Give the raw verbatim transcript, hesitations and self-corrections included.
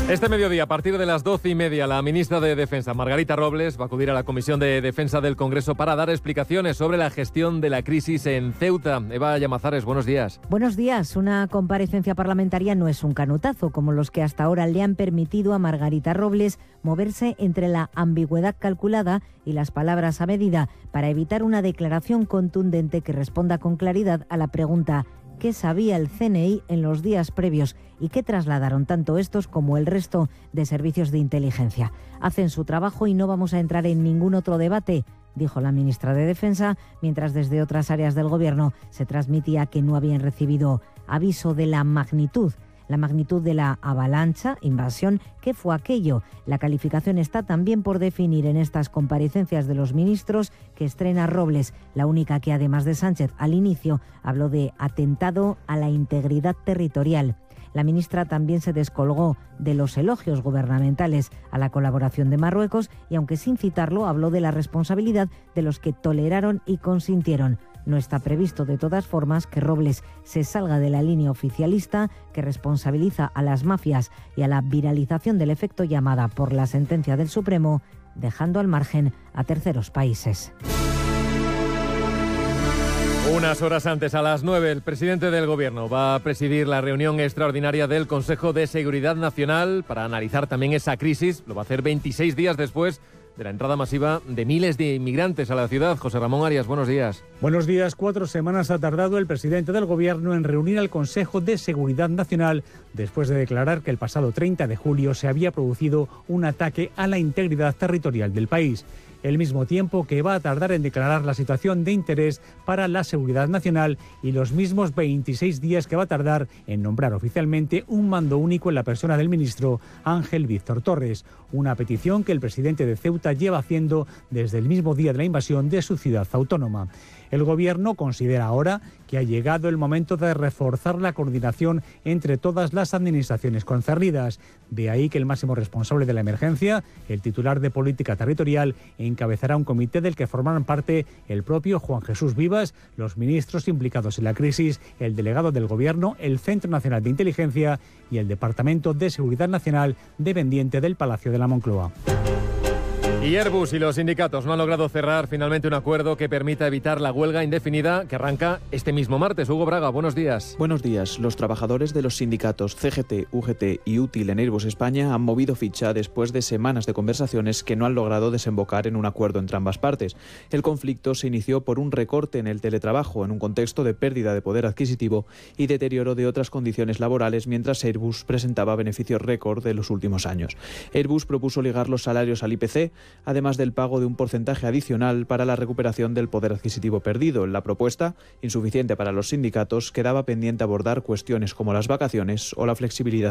Este mediodía, a partir de las doce y media, la ministra de Defensa, Margarita Robles, va a acudir a la Comisión de Defensa del Congreso para dar explicaciones sobre la gestión de la crisis en Ceuta. Eva Llamazares, buenos días. Buenos días. Una comparecencia parlamentaria no es un canutazo, como los que hasta ahora le han permitido a Margarita Robles moverse entre la ambigüedad calculada y las palabras a medida, para evitar una declaración contundente que responda con claridad a la pregunta: ¿qué sabía el C N I en los días previos y qué trasladaron tanto estos como el resto de servicios de inteligencia? Hacen su trabajo y no vamos a entrar en ningún otro debate, dijo la ministra de Defensa, mientras desde otras áreas del Gobierno se transmitía que no habían recibido aviso de la magnitud. La magnitud de la avalancha, invasión, ¿qué fue aquello? La calificación está también por definir en estas comparecencias de los ministros que estrena Robles, la única que, además de Sánchez, al inicio habló de atentado a la integridad territorial. La ministra también se descolgó de los elogios gubernamentales a la colaboración de Marruecos y, aunque sin citarlo, habló de la responsabilidad de los que toleraron y consintieron. No está previsto, de todas formas, que Robles se salga de la línea oficialista que responsabiliza a las mafias y a la viralización del efecto llamada por la sentencia del Supremo, dejando al margen a terceros países. Unas horas antes, a las nueve, el presidente del Gobierno va a presidir la reunión extraordinaria del Consejo de Seguridad Nacional para analizar también esa crisis. Lo va a hacer veintiséis días después de la entrada masiva de miles de inmigrantes a la ciudad. José Ramón Arias, buenos días. Buenos días. Cuatro semanas ha tardado el presidente del Gobierno en reunir al Consejo de Seguridad Nacional después de declarar que el pasado treinta de julio se había producido un ataque a la integridad territorial del país. El mismo tiempo que va a tardar en declarar la situación de interés para la seguridad nacional y los mismos veintiséis días que va a tardar en nombrar oficialmente un mando único en la persona del ministro Ángel Víctor Torres, una petición que el presidente de Ceuta lleva haciendo desde el mismo día de la invasión de su ciudad autónoma. El Gobierno considera ahora que ha llegado el momento de reforzar la coordinación entre todas las administraciones concernidas. De ahí que el máximo responsable de la emergencia, el titular de Política Territorial, encabezará un comité del que formarán parte el propio Juan Jesús Vivas, los ministros implicados en la crisis, el delegado del Gobierno, el Centro Nacional de Inteligencia y el Departamento de Seguridad Nacional, dependiente del Palacio de la Moncloa. Y Airbus y los sindicatos no han logrado cerrar finalmente un acuerdo que permita evitar la huelga indefinida que arranca este mismo martes. Hugo Braga, buenos días. Buenos días. Los trabajadores de los sindicatos C G T, U G T y Útil en Airbus España han movido ficha después de semanas de conversaciones que no han logrado desembocar en un acuerdo entre ambas partes. El conflicto se inició por un recorte en el teletrabajo en un contexto de pérdida de poder adquisitivo y deterioro de otras condiciones laborales, mientras Airbus presentaba beneficios récord de los últimos años. Airbus propuso ligar los salarios al I P C, además del pago de un porcentaje adicional para la recuperación del poder adquisitivo perdido. En la propuesta, insuficiente para los sindicatos, quedaba pendiente abordar cuestiones como las vacaciones o la flexibilidad